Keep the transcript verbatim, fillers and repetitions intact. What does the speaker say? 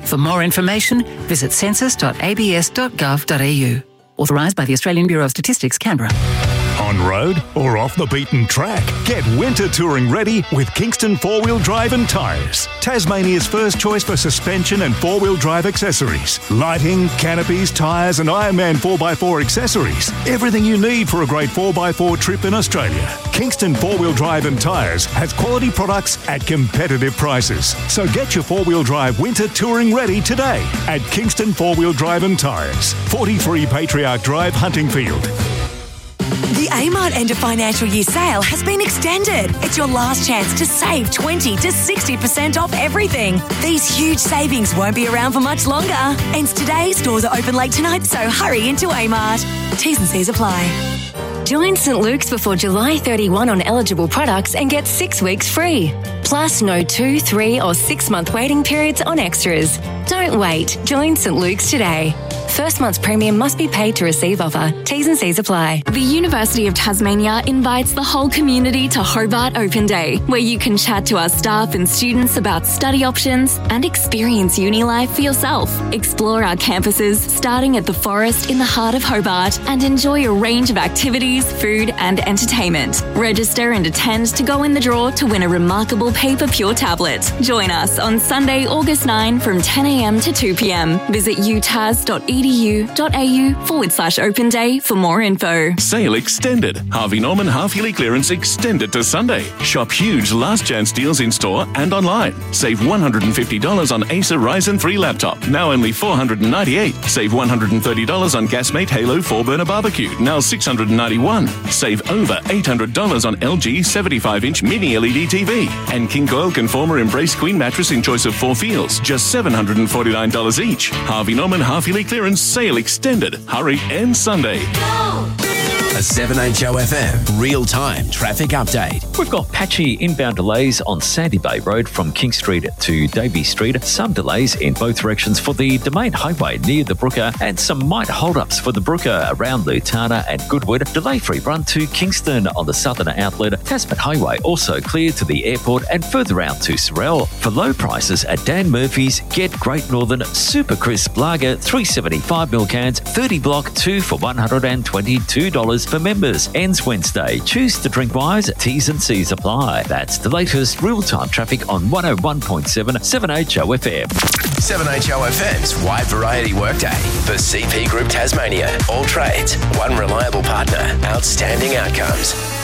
For more information, visit census dot a b s dot gov dot a u. Authorised by the Australian Bureau of Statistics, Canberra. On road or off the beaten track? Get winter touring ready with Kingston four-wheel drive and tyres. Tasmania's first choice for suspension and four-wheel drive accessories. Lighting, canopies, tyres and Ironman four by four accessories. Everything you need for a great four by four trip in Australia. Kingston four-wheel drive and tyres has quality products at competitive prices. So get your four-wheel drive winter touring ready today at Kingston four-wheel drive and tyres. forty-three Patriarch Drive, Huntingfield. The Amart End of Financial Year sale has been extended. It's your last chance to save twenty to sixty percent off everything. These huge savings won't be around for much longer. And today, stores are open late tonight, so hurry into Amart. T's and C's apply. Join St Luke's before July thirty-first on eligible products and get six weeks free. Plus, no two, three or six month waiting periods on extras. Don't wait. Join St Luke's today. First month's premium must be paid to receive offer. T's and C's apply. The University of Tasmania invites the whole community to Hobart Open Day, where you can chat to our staff and students about study options and experience uni life for yourself. Explore our campuses, starting at the Forest in the heart of Hobart, and enjoy a range of activities, food and entertainment. Register and attend to go in the draw to win a remarkable Paper Pure tablet. Join us on Sunday, August ninth from ten a m to two p m. Visit utas dot e d u dot a u forward slash open day for more info. Sale extended. Harvey Norman half-yearly clearance extended to Sunday. Shop huge last chance deals in store and online. Save one hundred fifty dollars on Acer Ryzen three laptop, now only four hundred ninety-eight dollars. Save one hundred thirty dollars on Gasmate Halo four burner barbecue, now six hundred ninety-one dollars. Save over eight hundred dollars on L G seventy-five inch mini L E D T V. And King Coil Conformer Embrace Queen mattress in choice of four feels, just seven hundred forty-nine dollars each. Harvey Norman half-yearly clearance sale extended. Hurry and Sunday. A seven H O F M real-time traffic update. We've got patchy inbound delays on Sandy Bay Road from King Street to Davey Street. Some delays in both directions for the Domain Highway near the Brooker, and some might hold-ups for the Brooker around Lutana and Goodwood. Delay-free run to Kingston on the southern outlet. Tasman Highway also clear to the airport and further out to Sorell. For low prices at Dan Murphy's, get Great Northern Super Crisp Lager three seventy-five milliliter cans, thirty block, two for one hundred twenty-two dollars for members. Ends Wednesday. Choose to drink wise. T's and C's apply. That's the latest real-time traffic on one oh one point seven seven H O F M. seven H O F M's Wide Variety Workday for C P Group Tasmania. All trades, one reliable partner, outstanding outcomes.